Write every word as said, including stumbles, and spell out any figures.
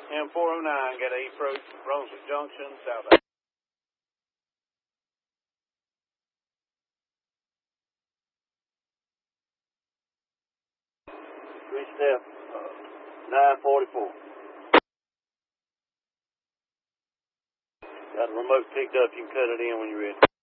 M four oh nine, got a approach Brunswick Junction, south. Three step, uh, nine forty-four. Got the remote picked up, you can cut it in when you're ready.